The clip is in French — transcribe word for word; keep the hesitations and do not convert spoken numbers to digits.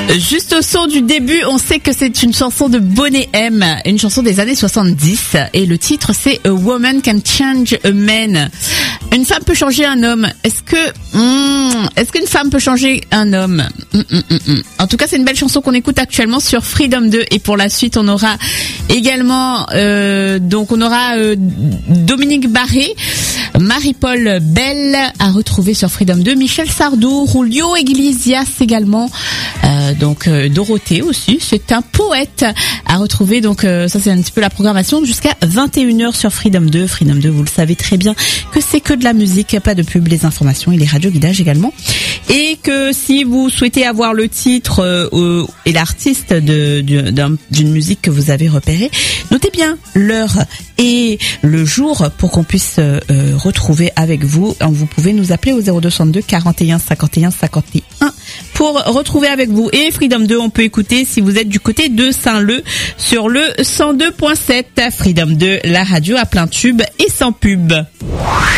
Juste au son du début, on sait que c'est une chanson de Boney M, une chanson des années soixante-dix, et le titre c'est A Woman Can Change a Man. Une femme peut changer un homme. Est-ce que, hmm, est-ce qu'une femme peut changer un homme? hmm, hmm, hmm, hmm. En tout cas, c'est une belle chanson qu'on écoute actuellement sur Freedom deux, et pour la suite, on aura également, euh, donc on aura euh, Dominique Barré, Marie-Paul Bell à retrouver sur Freedom deux, Michel Sardou, Julio Iglesias également, euh, donc euh, Dorothée aussi, c'est un poète à retrouver. Donc euh, ça c'est un petit peu la programmation jusqu'à vingt et une heures sur Freedom deux. Freedom deux, vous le savez très bien que c'est que de la musique, pas de pub, les informations et les radioguidages également. Et que si vous souhaitez avoir le titre euh, et l'artiste de, de, d'un, d'une musique que vous avez repérée, notez bien l'heure et le jour pour qu'on puisse euh, retrouver avec vous. Vous pouvez nous appeler au zéro deux cent deux quarante et un cinquante et un cinquante et un pour retrouver avec vous. Et Freedom deux, on peut écouter si vous êtes du côté de Saint-Leu sur le cent deux point sept. Freedom deux, la radio à plein tube et sans pub.